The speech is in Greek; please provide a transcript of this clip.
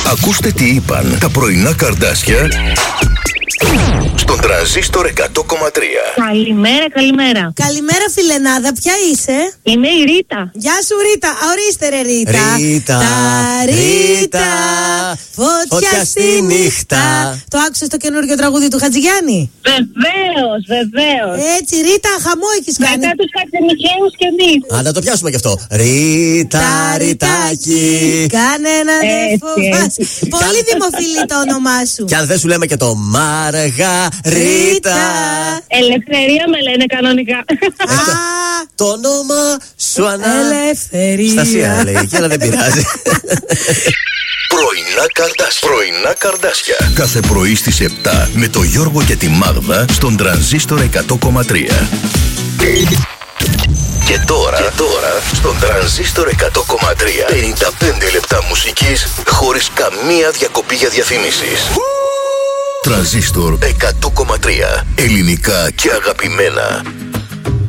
Ακούστε τι είπαν τα πρωινά καρδάσια στον Τρανζίστορ 100,3. Καλημέρα, καλημέρα. Καλημέρα, φιλενάδα, ποια είσαι? Είμαι η Ρίτα. Γεια σου, Ρίτα. Ορίστε, ρε Ρίτα. Ρίτα, τα Ρίτα, φωτιά στη νύχτα. Το άκουσες το καινούργιο τραγούδι του Χατζηγιάννη? Βεβαίως, βεβαίως. Έτσι, Ρίτα, χαμό έχεις κάνει. Μετά τους Χατζημιχαίους και εμείς. Α, να το πιάσουμε κι αυτό. Ρίτα, Ριτάκι. Κανένα δεν φοβάσαι. Πολύ δημοφιλή το όνομά σου. Και αν δεν σου λέμε και το Μαργαρίτα. Ελευθερία με λένε κανονικά. Το όνομα σου Ελευθερία. Στασία λέει, αλλά δεν πειράζει. Πρωινά καρδάσια. Πρωινά καρδάσια. Κάθε πρωί στις 7 με το Γιώργο και τη Μάγδα στον Τρανζίστορ 100,3. Και τώρα στον Τρανζίστορ 100,3 55 λεπτά μουσικής χωρίς καμία διακοπή για διαφημίσεις. Τρανζίστορ 100,3. Ελληνικά και αγαπημένα.